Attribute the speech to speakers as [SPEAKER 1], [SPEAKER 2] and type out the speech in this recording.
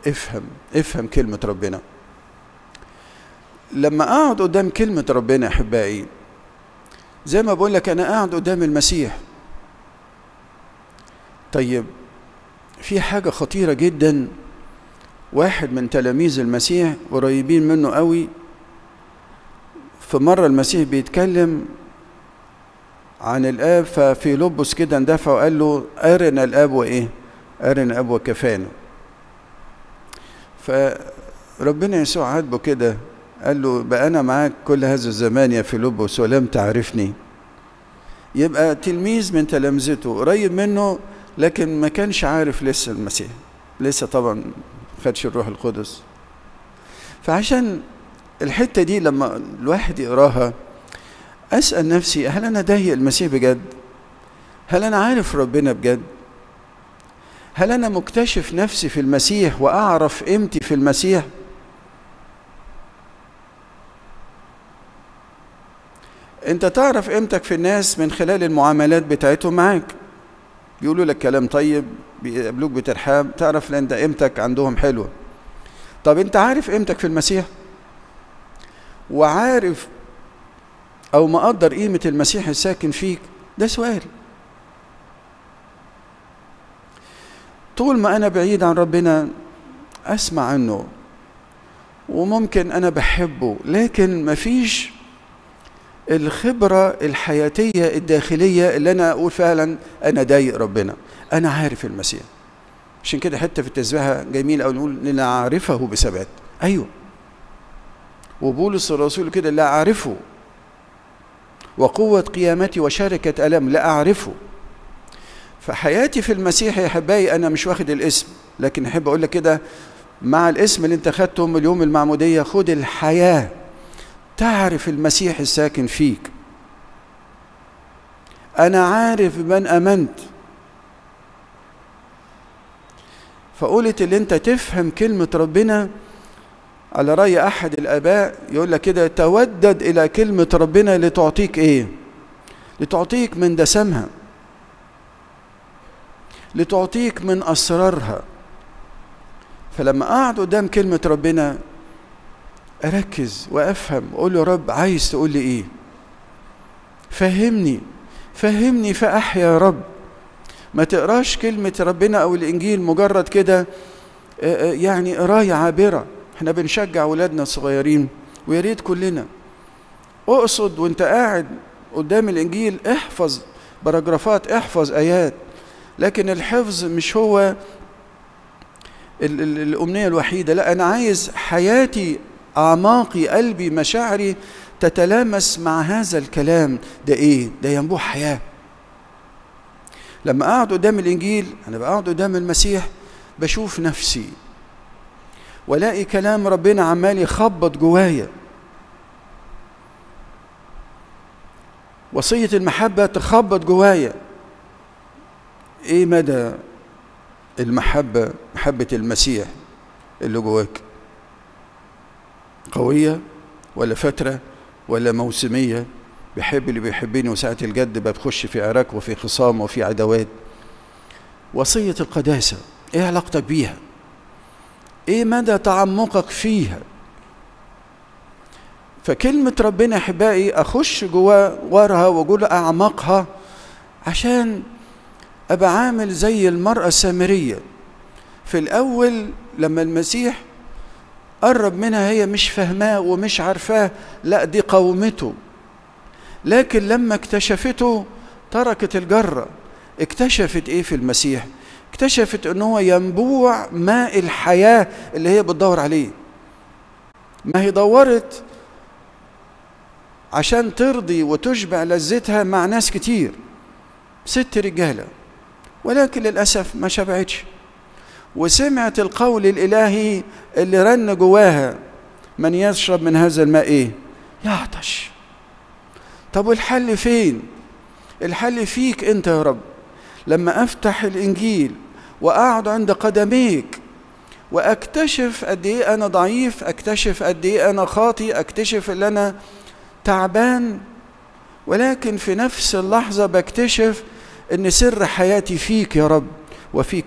[SPEAKER 1] افهم كلمة ربنا. لما اقعد قدام كلمة ربنا احبائي، زي ما بقول لك انا قاعد قدام المسيح. طيب في حاجة خطيرة جدا، واحد من تلاميذ المسيح قريبين منه قوي، في مرة المسيح بيتكلم عن الآب، ففيلبس كده اندفع وقال له أرنا الآب وإيه؟ أرنا الآب وكفانا. فربنا يسوع عاتبه كده قال له بقى أنا معاك كل هذا الزمان يا فيلبس ولم تعرفني. يبقى تلميذ من تلامذته قريب منه، لكن ما كانش عارف لسه المسيح، لسه طبعا خدش الروح القدس. فعشان الحتة دي لما الواحد يقراها أسأل نفسي، هل أنا ضايق المسيح بجد؟ هل أنا عارف ربنا بجد؟ هل أنا مكتشف نفسي في المسيح وأعرف قيمتي في المسيح؟ أنت تعرف قيمتك في الناس من خلال المعاملات بتاعتهم معاك. بيقولوا لك كلام طيب، بيقابلوك بترحاب، تعرف لأن ده قيمتك عندهم حلوة. طب أنت عارف قيمتك في المسيح؟ وعارف أو مقدر قيمة المسيح الساكن فيك؟ ده سؤال. طول ما أنا بعيد عن ربنا أسمع عنه وممكن أنا بحبه، لكن مفيش الخبرة الحياتية الداخلية اللي أنا أقول فعلا أنا ضايق ربنا، أنا عارف المسيح. عشان كده حتى في التسبيحة جميل أو نقول لنعرفه بثبات. أيوه، وبولس الرسول كده لا أعرفه وقوة قيامتي وشركة ألم لا أعرفه. فحياتي في المسيح يا حبايبي أنا مش واخد الاسم، لكن أحب أقول لك كده مع الاسم اللي أنت خدته من اليوم المعمودية خد الحياة، تعرف المسيح الساكن فيك. أنا عارف من أمنت. فقولت اللي أنت تفهم كلمة ربنا، على رأي أحد الآباء يقول لك كده تودد إلى كلمة ربنا لتعطيك إيه؟ لتعطيك من دسمها، لتعطيك من أسرارها. فلما أقعد قدام كلمة ربنا أركز وأفهم، أقول له رب عايز تقول لي إيه؟ فهمني فأحيا يا رب. ما تقراش كلمة ربنا أو الإنجيل مجرد كده يعني قراية عابرة. احنا بنشجع ولادنا الصغيرين ويا ريت كلنا اقصد وانت قاعد قدام الإنجيل احفظ باراجرافات، احفظ آيات، لكن الحفظ مش هو الأمنية الوحيدة. لا، أنا عايز حياتي، أعماقي، قلبي، مشاعري تتلامس مع هذا الكلام. ده إيه؟ ده ينبوع حياة. لما أقعد قدام الإنجيل أنا بقعد قدام المسيح، بشوف نفسي ولاقي كلام ربنا عمال يخبط جوايا. وصية المحبة تخبط جوايا. إيه مدى المحبة، محبة المسيح اللي جواك؟ قوية ولا فترة ولا موسمية؟ بيحب اللي بيحبني وساعة الجد بتخش في عراك وفي خصام وفي عداوات. وصية القداسة ايه علاقتك بيها؟ ايه مدى تعمقك فيها؟ فكلمة ربنا احبائي اخش جوا ورها واقول اعمقها، عشان ابقى عامل زي المرأة السامرية. في الاول لما المسيح قرب منها هي مش فاهماه ومش عارفاه، لا دي قومته. لكن لما اكتشفته تركت الجرة. اكتشفت ايه في المسيح؟ اكتشفت ان هو ينبوع ماء الحياة اللي هي بتدور عليه. ما هي دورت عشان ترضي وتشبع لذتها مع ناس كتير، 6 رجالة، ولكن للأسف ما شبعتش. وسمعت القول الإلهي اللي رن جواها: من يشرب من هذا الماء ايه؟ يعطش. طب والحل فين؟ الحل فيك انت يا رب. لما افتح الانجيل واقعد عند قدميك واكتشف قد ايه انا ضعيف، اكتشف قد ايه انا خاطي، اكتشف ان انا تعبان، ولكن في نفس اللحظة بكتشف ان سر حياتي فيك يا رب وفي